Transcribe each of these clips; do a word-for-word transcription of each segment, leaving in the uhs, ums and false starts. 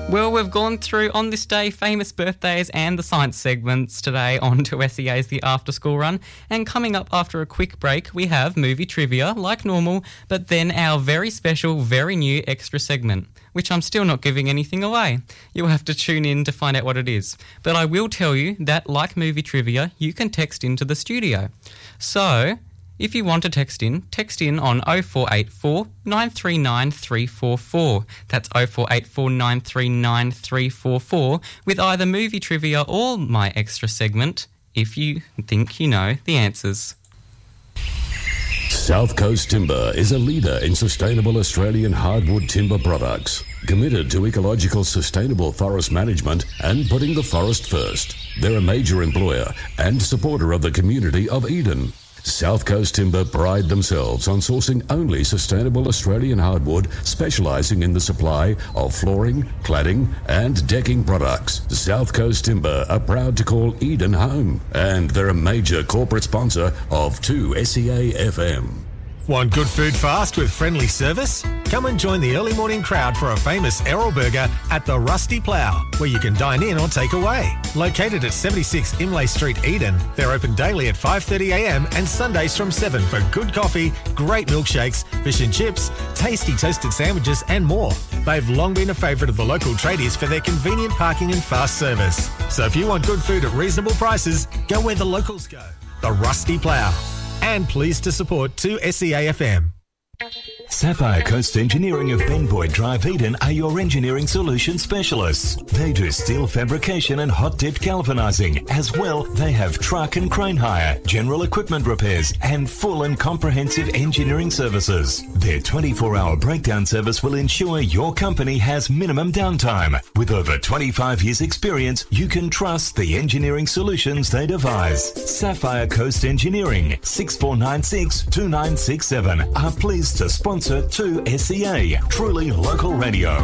Well, we've gone through on this day famous birthdays and the science segments today on to S E A's The After School Run. And coming up after a quick break, we have movie trivia like normal, but then our very special, very new extra segment, which I'm still not giving anything away. You'll have to tune in to find out what it is. But I will tell you that, like movie trivia, you can text into the studio. So if you want to text in, text in on oh four eight four, nine three nine, three four four. That's oh four eight four, nine three nine, three four four with either movie trivia or my extra segment if you think you know the answers. South Coast Timber is a leader in sustainable Australian hardwood timber products, committed to ecological sustainable forest management and putting the forest first. They're a major employer and supporter of the community of Eden. South Coast Timber pride themselves on sourcing only sustainable Australian hardwood, specialising in the supply of flooring, cladding and decking products. South Coast Timber are proud to call Eden home, and they're a major corporate sponsor of two S E A F M. Want good food fast with friendly service? Come and join the early morning crowd for a famous Errol burger at the Rusty Plough, where you can dine in or take away. Located at seventy-six Imlay Street, Eden, they're open daily at five thirty a m and Sundays from seven for good coffee, great milkshakes, fish and chips, tasty toasted sandwiches and more. They've long been a favourite of the local tradies for their convenient parking and fast service. So if you want good food at reasonable prices, go where the locals go. The Rusty Plough. And pleased to support two S E A F M. Sapphire Coast Engineering of Benboyd Drive, Eden are your engineering solution specialists. They do steel fabrication and hot-dipped galvanising. As well, they have truck and crane hire, general equipment repairs and full and comprehensive engineering services. Their twenty-four hour breakdown service will ensure your company has minimum downtime. With over twenty-five years experience, you can trust the engineering solutions they devise. Sapphire Coast Engineering, six four nine six, two nine six seven, are pleased to sponsor two S E A, truly local radio.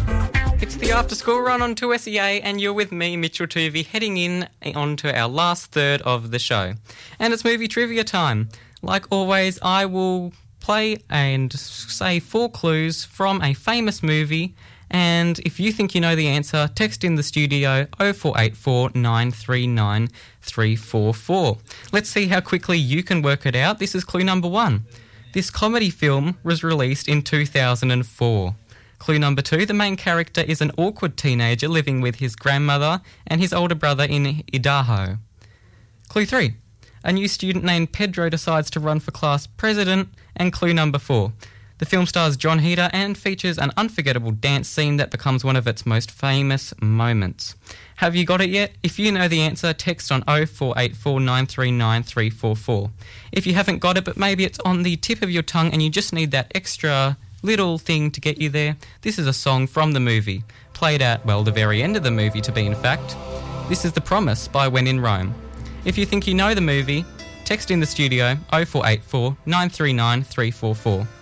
It's the After School Run on two S E A, and you're with me, Mitchell Tuvey, heading in onto our last third of the show. And it's movie trivia time. Like always, I will play and say four clues from a famous movie, and if you think you know the answer, text in the studio oh four eight four, nine three nine, three four four. Let's see how quickly you can work it out. This is clue number one. This comedy film was released in two thousand four. Clue number two, the main character is an awkward teenager living with his grandmother and his older brother in Idaho. Clue three, a new student named Pedro decides to run for class president. And clue number four, the film stars John Heder and features an unforgettable dance scene that becomes one of its most famous moments. Have you got it yet? If you know the answer, text on oh four eight four, nine three nine, three four four. If you haven't got it, but maybe it's on the tip of your tongue and you just need that extra little thing to get you there, this is a song from the movie, played at, well, the very end of the movie to be in fact. This is The Promise by When in Rome. If you think you know the movie, text in the studio oh four eight four, nine three nine, three four four.